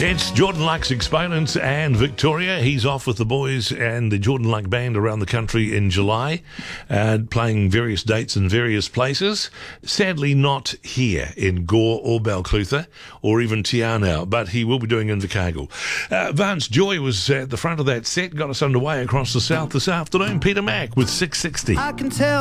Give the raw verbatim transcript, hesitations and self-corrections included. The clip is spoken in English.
It's Jordan Luck's Exponents and Victoria. He's off with the boys and the Jordan Luck Band around the country in July, uh, playing various dates in various places. Sadly not here in Gore or Balclutha or even Te Anau, but he will be doing Invercargill. Uh, Vance Joy was at the front of that set, got us underway across the south this afternoon. Peter Mack with six sixty. I can tell